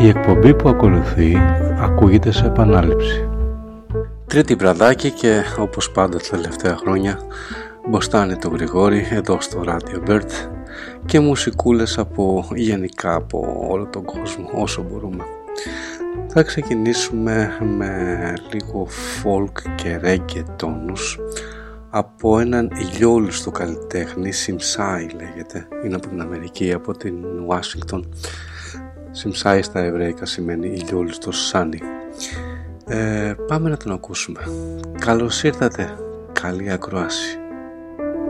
Η εκπομπή που ακολουθεί ακούγεται σε επανάληψη. Τρίτη βραδάκι και όπως πάντα τα τελευταία χρόνια μποστάνει το Γρηγόρη εδώ στο Radio Bird και μουσικούλες γενικά από όλο τον κόσμο όσο μπορούμε. Θα ξεκινήσουμε με λίγο folk και reggae τόνους από έναν ηλιόλουστο καλλιτέχνη, Simsai λέγεται, είναι από την Αμερική, από την Ουάσιγκτον. Simsai στα εβραϊκά σημαίνει ηλιόλουστος Σάνι. Πάμε να τον ακούσουμε. Καλώς ήρθατε, καλή ακρόαση.